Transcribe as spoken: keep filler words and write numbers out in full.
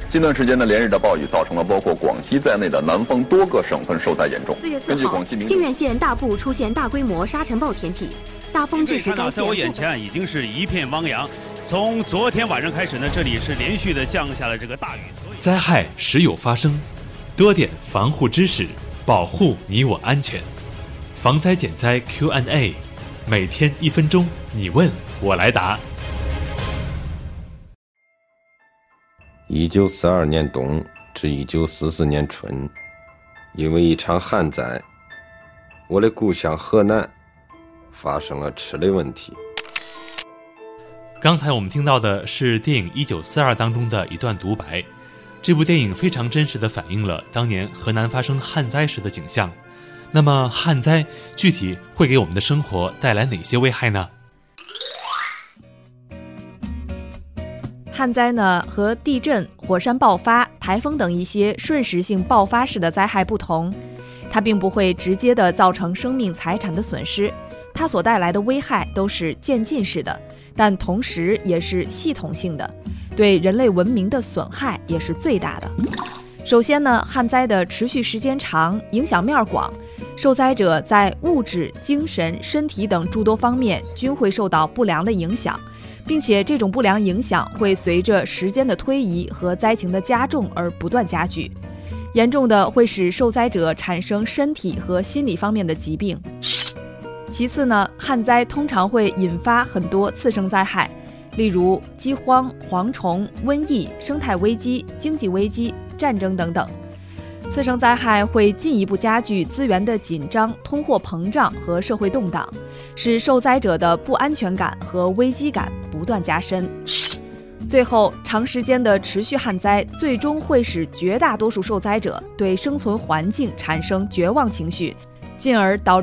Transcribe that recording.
近段时间呢，连日的暴雨造成了包括广西在内的南方多个省份受灾严重。 四月四号，靖远县大部出现大规模沙尘暴天气，大风致使该县。 在我眼前已经是一片汪洋。从昨天晚上开始呢，这里是连续的降下了这个大雨。 灾害时有发生，多点防护知识，保护你我安全。防灾减灾 Q and A， 每天一分钟，你问我来答。 一九四二年冬至一九四四年春，因为一场旱灾，我的故乡河南发生了吃的问题。 刚才我们听到的是电影《一九四二》当中的一段独白。这部电影非常真实地反映了当年河南发生旱灾时的景象。那么旱灾具体会给我们的生活带来哪些危害呢？ 旱灾呢，和地震、火山爆发、台风等一些瞬时性爆发式的灾害不同，它并不会直接的造成生命财产的损失，它所带来的危害都是渐进式的，但同时也是系统性的，对人类文明的损害也是最大的。首先呢，旱灾的持续时间长，影响面广，受灾者在物质、精神、身体等诸多方面均会受到不良的影响，并且这种不良影响会随着时间的推移和灾情的加重而不断加剧，严重的会使受灾者产生身体和心理方面的疾病。其次呢，旱灾通常会引发很多次生灾害，例如饥荒、蝗虫、瘟疫、生态危机、经济危机、战争等等。次生灾害会进一步加剧资源的紧张、通货膨胀和社会动荡，使受灾者的不安全感和危机感不断加深。最后，长时间的持续旱灾最终会使绝大多数受灾者对生存环境产生绝望情绪，进而导